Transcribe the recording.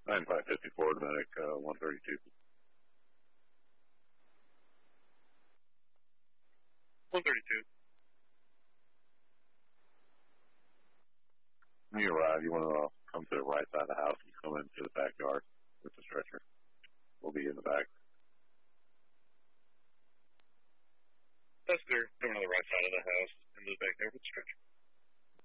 9554 to medic 132. 132. When you arrive, you want to come to the right side of the house and come into the backyard with the stretcher. We'll be in the back. That's clear. Coming to the right side of the house into the backyard with the stretcher.